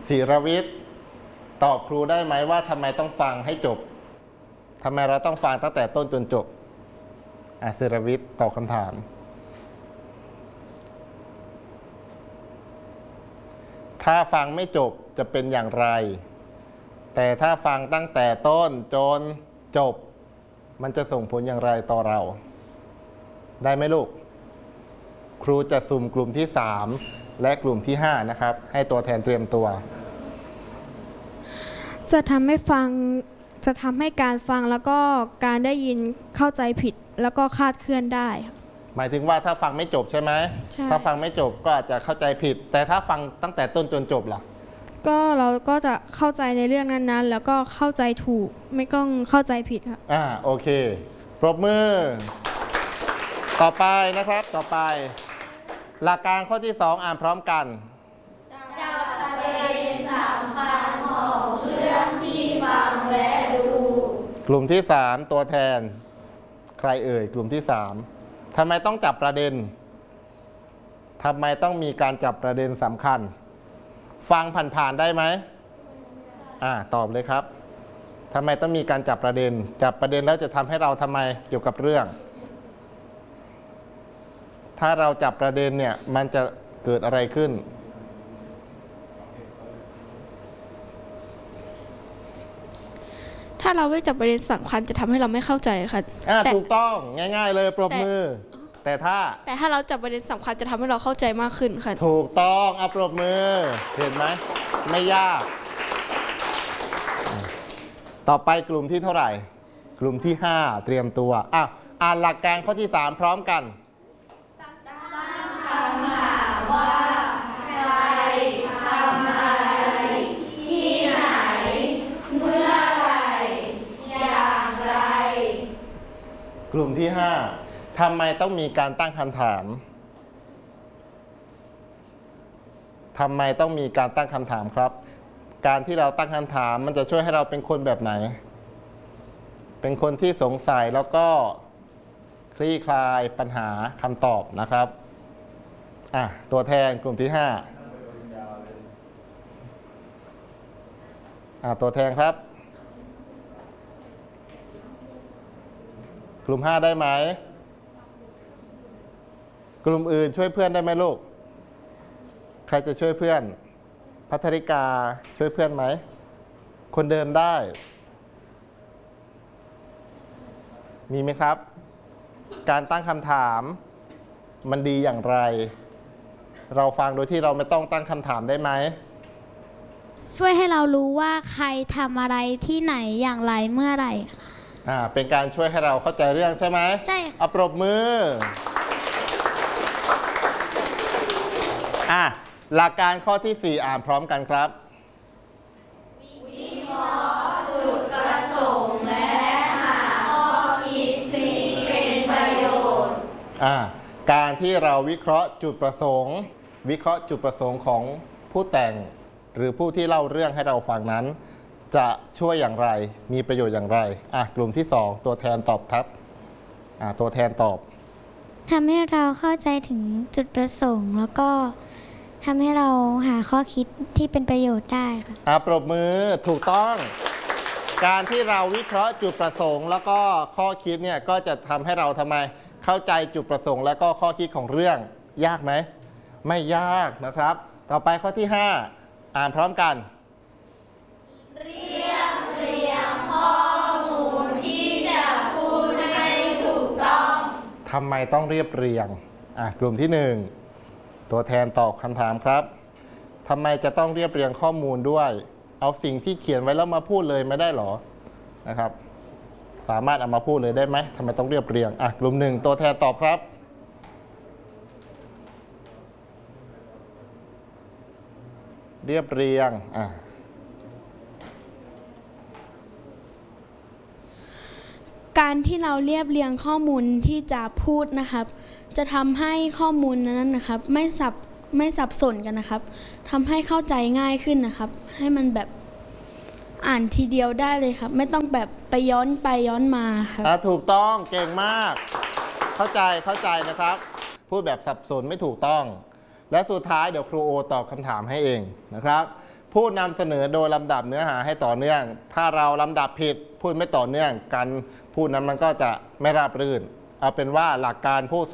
ศิรวิทย์ตอบครูได้ไหมว่าทำไมต้องฟังให้จบทำไมเราต้องฟังตั้งแต่ต้นจนจบศิรวิทย์ตอบคำถามถ้าฟังไม่จบจะเป็นอย่างไรแต่ถ้าฟังตั้งแต่ต้นจนจบมันจะส่งผลอย่างไรต่อเราได้ไหมลูกครูจะสุ่มกลุ่มที่3และกลุ่มที่5นะครับให้ตัวแทนเตรียมตัวจะทำให้การฟังแล้วก็การได้ยินเข้าใจผิดแล้วก็คลาดเคลื่อนได้หมายถึงว่าถ้าฟังไม่จบใช่ไหมถ้าฟังไม่จบก็อาจจะเข้าใจผิดแต่ถ้าฟังตั้งแต่ต้นจนจบล่ะก็เราก็จะเข้าใจในเรื่องนั้นๆแล้วก็เข้าใจถูกไม่ต้องเข้าใจผิดครับโอเคปรบมือต่อไปนะครับต่อไปหลักการข้อที่2อ่านพร้อมกันจับประเด็นสำคัญของเรื่องที่ฟังและดูกลุ่มที่3ตัวแทนใครเอ่ยกลุ่มที่3ทำไมต้องจับประเด็นทำไมต้องมีการจับประเด็นสำคัญฟังผ่านๆได้ไหมตอบเลยครับทำไมต้องมีการจับประเด็นแล้วจะทำให้เราทำไมเกี่ยวกับเรื่องถ้าเราจับประเด็นเนี่ยมันจะเกิดอะไรขึ้นถ้าเราไม่จับประเด็นสำคัญจะทำให้เราไม่เข้าใจค่ะถูกต้องง่ายๆเลยปรบมือแต่ถ้าเราจับประเด็นสำคัญจะทำให้เราเข้าใจมากขึ้นค่ะถูกต้องปรบมือเห็นไหมไม่ยากต่อไปกลุ่มที่เท่าไหร่กลุ่มที่5เตรียมตัวอ่านหลักการข้อที่3พร้อมกันตั้งคำถามว่าใครทำอะไรที่ไหนเมื่อไหร่อย่างไรกลุ่มที่5ทำไมต้องมีการตั้งคำถามทำไมต้องมีการตั้งคำถามครับการที่เราตั้งคำถามมันจะช่วยให้เราเป็นคนแบบไหนเป็นคนที่สงสัยแล้วก็คลี่คลายปัญหาคำตอบนะครับตัวแทนกลุ่มที่5ตัวแทนครับกลุ่ม5ได้ไหมกลุ่มอื่นช่วยเพื่อนได้ไหมลูกใครจะช่วยเพื่อนภัทริกาช่วยเพื่อนไหมคนเดิมได้มีไหมครับการตั้งคำถามมันดีอย่างไรเราฟังโดยที่เราไม่ต้องตั้งคำถามได้ไหมช่วยให้เรารู้ว่าใครทำอะไรที่ไหนอย่างไรเมื่อไหร่เป็นการช่วยให้เราเข้าใจเรื่องใช่ไหมใช่ปรบมือหลักการข้อที่4อ่านพร้อมกันครับวิเคราะห์จุดประสงค์และหาข้อคิดที่เป็นประโยชน์การที่เราวิเคราะห์จุดประสงค์ของผู้แต่งหรือผู้ที่เล่าเรื่องให้เราฟังนั้นจะช่วยอย่างไรมีประโยชน์อย่างไรกลุ่มที่2ตัวแทนตอบครับตัวแทนตอบทำให้เราเข้าใจถึงจุดประสงค์แล้วก็ทำให้เราหาข้อคิดที่เป็นประโยชน์ได้ค่ะปรบมือถูกต้องการที่เราวิเคราะห์จุดประสงค์แล้วก็ข้อคิดเนี่ยก็จะทำให้เราทำไมเข้าใจจุดประสงค์และก็ข้อคิดของเรื่องยากไหมไม่ยากนะครับต่อไปข้อที่5อ่านพร้อมกันเรียงข้อมูลที่จะพูดให้ถูกต้องทำไมต้องเรียบเรียงกลุ่มที่1ตัวแทนตอบคำถามครับทำไมจะต้องเรียบเรียงข้อมูลด้วยเอาสิ่งที่เขียนไว้แล้วมาพูดเลยไม่ได้หรอนะครับสามารถเอามาพูดเลยได้ไหมทำไมต้องเรียบเรียงกลุ่ม1ตัวแทนตอบครับเรียบเรียงการที่เราเรียบเรียงข้อมูลที่จะพูดนะครับจะทำให้ข้อมูลนั้นนะครับไม่สับสนกันนะครับทำให้เข้าใจง่ายขึ้นนะครับให้มันแบบอ่านทีเดียวได้เลยครับไม่ต้องแบบไปย้อนมาครับถูกต้องเก่งมากเข้าใจนะครับพูดแบบสับสนไม่ถูกต้องและสุดท้ายเดี๋ยวครูโอตอบคำถามให้เองนะครับพูดนำเสนอโดยลำดับเนื้อหาให้ต่อเนื่อง ถ้าเราลำดับผิดพูดไม่ต่อเนื่องการพูดนั้นมันก็จะไม่ราบรื่น เอาเป็นว่าหลักการพูด